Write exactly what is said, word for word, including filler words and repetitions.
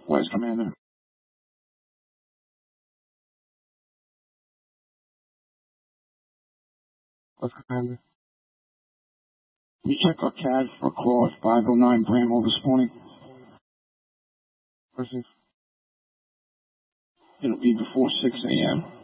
West Commander. West Commander. We check our C A D for a call at five oh nine Bramwell this morning. Versus. It'll be before six a.m.